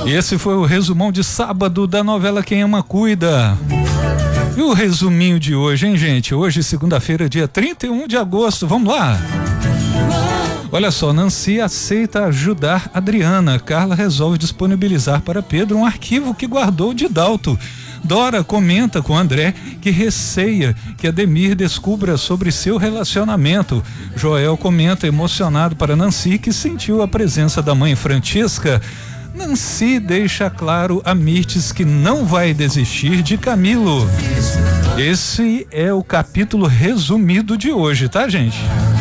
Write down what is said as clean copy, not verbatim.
E esse foi o resumão de sábado da novela Quem Ama Cuida. E o resuminho de hoje, hein, gente? Hoje, segunda-feira, dia 31 de agosto. Vamos lá. Olha só, Nancy aceita ajudar Adriana. Carla resolve disponibilizar para Pedro um arquivo que guardou de Dalto. Dora comenta com André que receia que Ademir descubra sobre seu relacionamento. Joel comenta emocionado para Nancy que sentiu a presença da mãe Francisca. Nancy deixa claro a Mirtes que não vai desistir de Camilo. Esse é o capítulo resumido de hoje, tá, gente?